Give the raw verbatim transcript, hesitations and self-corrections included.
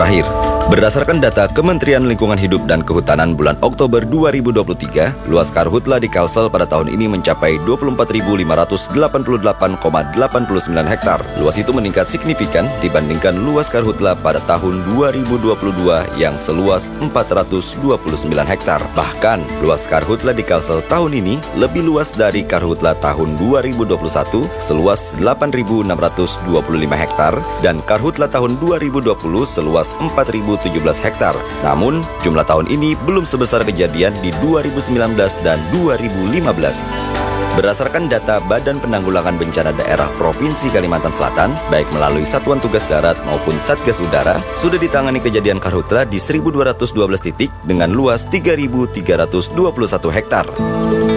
terakhir. Berdasarkan data Kementerian Lingkungan Hidup dan Kehutanan bulan Oktober dua ribu dua puluh tiga, luas karhutla di Kalsel pada tahun ini mencapai dua puluh empat ribu lima ratus delapan puluh delapan koma delapan sembilan hektar. Luas itu meningkat signifikan dibandingkan luas karhutla pada tahun dua ribu dua puluh dua yang seluas empat ratus dua puluh sembilan hektar. Bahkan, luas karhutla di Kalsel tahun ini lebih luas dari karhutla tahun dua ribu dua puluh satu seluas delapan ribu enam ratus dua puluh lima hektar dan karhutla tahun dua ribu dua puluh seluas empat ribu tujuh belas hektar. Namun, jumlah tahun ini belum sebesar kejadian di dua ribu sembilan belas dan dua ribu lima belas. Berdasarkan data Badan Penanggulangan Bencana Daerah Provinsi Kalimantan Selatan, baik melalui Satuan Tugas Darat maupun Satgas Udara, sudah ditangani kejadian karhutla di seribu dua ratus dua belas titik dengan luas tiga ribu tiga ratus dua puluh satu hektar.